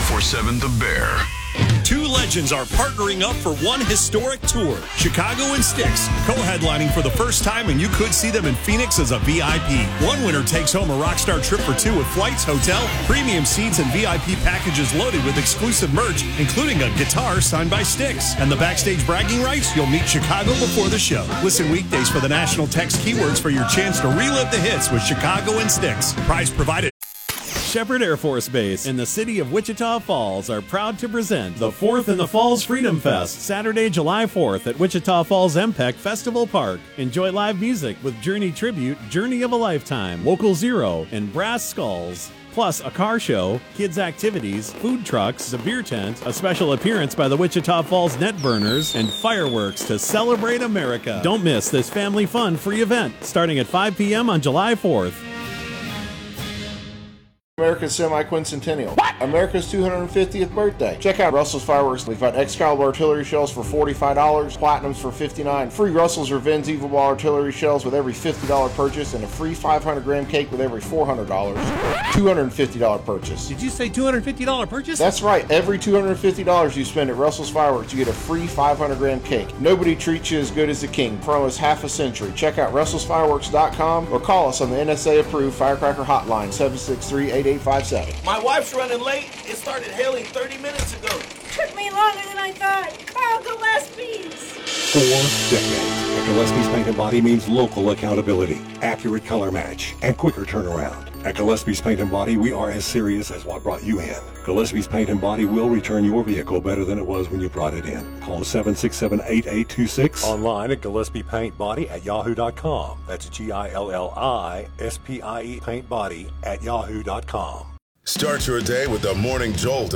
1047 The Bear. Two legends are partnering up for one historic tour. Chicago and Styx, co-headlining for the first time, and you could see them in Phoenix as a VIP. One winner takes home a rockstar trip for two with flights, hotel, premium seats, and VIP packages loaded with exclusive merch, including a guitar signed by Styx. And the backstage bragging rights, you'll meet Chicago before the show. Listen weekdays for the national text keywords for your chance to relive the hits with Chicago and Styx. Prize provided. Shepherd Air Force Base in the city of Wichita Falls are proud to present the 4th in the Falls Freedom Fest, Saturday, July 4th at Wichita Falls MPEC Festival Park. Enjoy live music with Journey Tribute, Journey of a Lifetime, Local Zero, and Brass Skulls. Plus a car show, kids' activities, food trucks, a beer tent, a special appearance by the Wichita Falls Net Burners, and fireworks to celebrate America. Don't miss this family fun free event starting at 5 p.m. on July 4th. America's semi-quincentennial. What? America's 250th birthday. Check out Russell's Fireworks. We've got Excalibur artillery shells for $45, Platinums for $59, free Russell's or Vins Evil Ball artillery shells with every $50 purchase, and a free 500-gram cake with every $400. $250 purchase. Did you say $250 purchase? That's right. Every $250 you spend at Russell's Fireworks, you get a free 500-gram cake. Nobody treats you as good as the king for almost half a century. Check out RussellsFireworks.com or call us on the NSA-approved Firecracker Hotline, 763-8857. My wife's running late. It started hailing 30 minutes ago. Took me longer than I thought. Carl Gillespie's. 4 decades. At Gillespie's Paint and Body means local accountability, accurate color match, and quicker turnaround. At Gillespie's Paint and Body, we are as serious as what brought you in. Gillespie's Paint and Body will return your vehicle better than it was when you brought it in. Call 767-8826. Online at GillespiePaintBody@yahoo.com. That's GILLISPIE paintbody@yahoo.com. Start your day with the Morning Jolt